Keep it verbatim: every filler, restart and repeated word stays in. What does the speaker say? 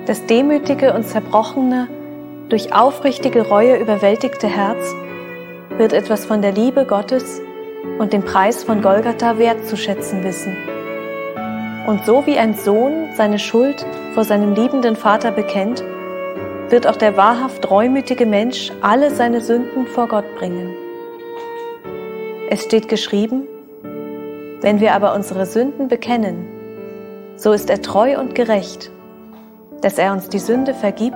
Das demütige und zerbrochene, durch aufrichtige Reue überwältigte Herz wird etwas von der Liebe Gottes und dem Preis von Golgatha wertzuschätzen wissen. Und so wie ein Sohn seine Schuld vor seinem liebenden Vater bekennt, wird auch der wahrhaft reumütige Mensch alle seine Sünden vor Gott bringen. Es steht geschrieben: Wenn wir aber unsere Sünden bekennen, so ist er treu und gerecht, dass er uns die Sünde vergibt